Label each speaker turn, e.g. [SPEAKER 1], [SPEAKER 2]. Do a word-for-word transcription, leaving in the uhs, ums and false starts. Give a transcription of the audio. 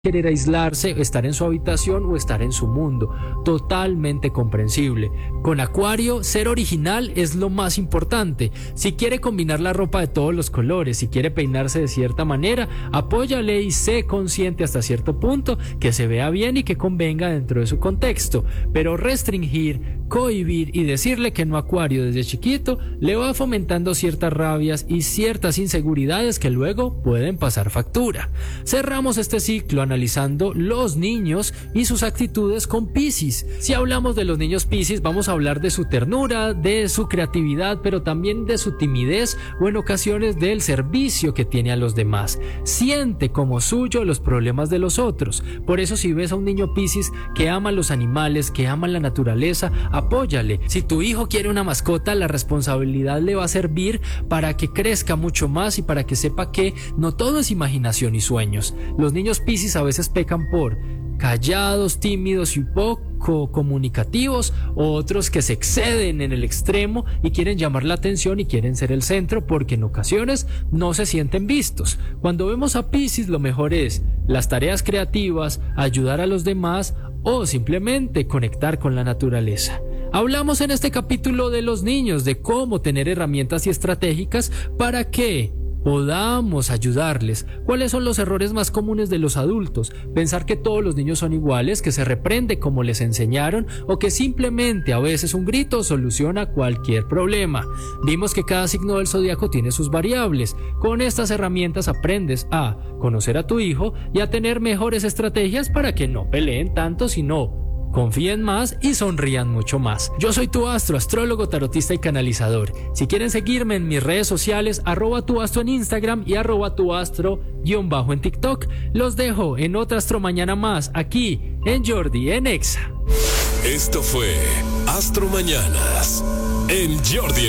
[SPEAKER 1] querer aislarse, estar en su habitación o estar en su mundo. Totalmente comprensible. Con Acuario, ser original es lo más importante. Si quiere combinar la ropa de todos los colores, si quiere peinarse de cierta manera, apóyale y sé consciente hasta cierto punto que se vea bien y que convenga dentro de su contexto. Pero restringir, cohibir y decirle que no a Acuario desde chiquito le va fomentando ciertas rabias y ciertas inseguridades que luego pueden pasar factura. Cerramos este ciclo analizando los niños y sus actitudes con Piscis. Si hablamos de los niños Piscis, vamos a hablar de su ternura, de su creatividad, pero también de su timidez o en ocasiones del servicio que tiene a los demás. Siente como suyo los problemas de los otros. Por eso, si ves a un niño Piscis que ama los animales, que ama la naturaleza, apóyale. Si tu hijo quiere una mascota, la responsabilidad le va a servir para que crezca mucho más y para que sepa que no todo es imaginación y sueños. Los niños Piscis a veces pecan por callados, tímidos y poco comunicativos, o otros que se exceden en el extremo y quieren llamar la atención y quieren ser el centro porque en ocasiones no se sienten vistos. Cuando vemos a Piscis, lo mejor es las tareas creativas, ayudar a los demás o simplemente conectar con la naturaleza. Hablamos en este capítulo de los niños, de cómo tener herramientas y estratégicas para que podamos ayudarles. ¿Cuáles son los errores más comunes de los adultos? Pensar que todos los niños son iguales, que se reprende como les enseñaron o que simplemente a veces un grito soluciona cualquier problema. Vimos que cada signo del zodiaco tiene sus variables. Con estas herramientas aprendes a conocer a tu hijo y a tener mejores estrategias para que no peleen tanto, sino confíen más y sonrían mucho más. Yo soy tu astro, astrólogo, tarotista y canalizador. Si quieren seguirme en mis redes sociales, arroba tu astro en Instagram y arroba tu astro guión bajo en TikTok. Los dejo en otra Astro Mañana más, aquí en Jordi en Exa.
[SPEAKER 2] Esto fue Astro Mañanas en Jordi en